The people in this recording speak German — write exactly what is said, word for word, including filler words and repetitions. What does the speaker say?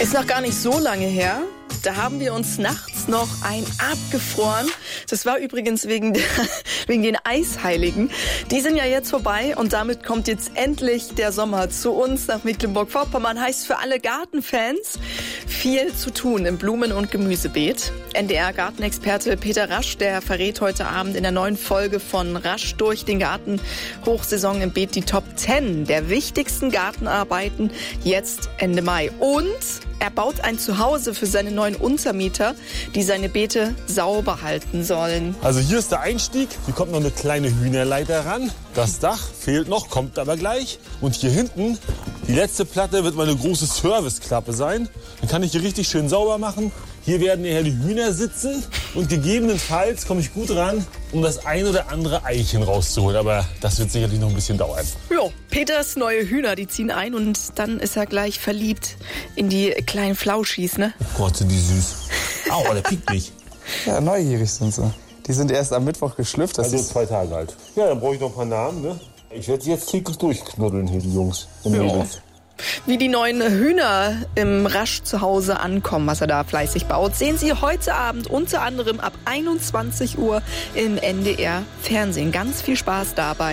Ist noch gar nicht so lange her. Da haben wir uns nachts noch ein abgefroren. Das war übrigens wegen, der, wegen den Eisheiligen. Die sind ja jetzt vorbei und damit kommt jetzt endlich der Sommer zu uns nach Mecklenburg-Vorpommern. Heißt für alle Gartenfans viel zu tun im Blumen- und Gemüsebeet. N D R-Gartenexperte Peter Rasch, der verrät heute Abend in der neuen Folge von Rasch durch den Garten Hochsaison im Beet die Top zehn der wichtigsten Gartenarbeiten jetzt Ende Mai. Und er baut ein Zuhause für seine neuen Untermieter, die seine Beete sauber halten sollen. Also hier ist der Einstieg. Hier kommt noch eine kleine Hühnerleiter ran. Das Dach fehlt noch, kommt aber gleich. Und hier hinten, die letzte Platte wird meine große Serviceklappe sein. Dann kann ich hier richtig schön sauber machen. Hier werden nachher die Hühner sitzen und gegebenenfalls komme ich gut ran, um das ein oder andere Eichen rauszuholen. Aber das wird sicherlich noch ein bisschen dauern. Jo, Peters neue Hühner, die ziehen ein und dann ist er gleich verliebt in die kleinen Flauschis, ne? Oh Gott, sind die süß. Au, der piekt mich. Ja, neugierig sind sie. Die sind erst am Mittwoch geschlüpft. Das Also ist zwei Tage alt. Ja, dann brauche ich noch ein paar Namen, ne? Ich werde sie jetzt täglich durchknuddeln hier, die Jungs und Ja. Mädels. Wie die neuen Hühner im Rasch zu Hause ankommen, was er da fleißig baut, sehen Sie heute Abend unter anderem ab einundzwanzig Uhr im N D R Fernsehen. Ganz viel Spaß dabei.